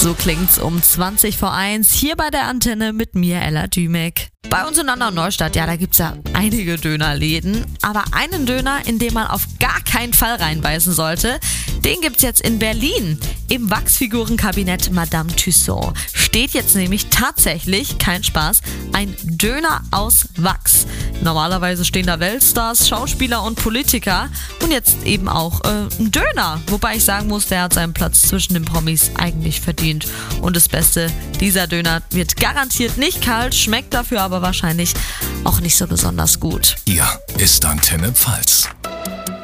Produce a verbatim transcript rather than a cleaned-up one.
So klingt's um zwanzig vor eins hier bei der Antenne mit mir, Ella Dümek. Bei uns in Annau-Neustadt, ja, da gibt's ja einige Dönerläden, aber einen Döner, in den man auf gar keinen Fall reinbeißen sollte, den gibt's jetzt in Berlin. Im Wachsfigurenkabinett Madame Tussauds steht jetzt nämlich tatsächlich, kein Spaß, ein Döner aus Wachs. Normalerweise stehen da Weltstars, Schauspieler und Politiker und jetzt eben auch äh, ein Döner. Wobei ich sagen muss, der hat seinen Platz zwischen den Promis eigentlich verdient. Und das Beste, dieser Döner wird garantiert nicht kalt, schmeckt dafür aber wahrscheinlich auch nicht so besonders gut. Hier ist Antenne Pfalz.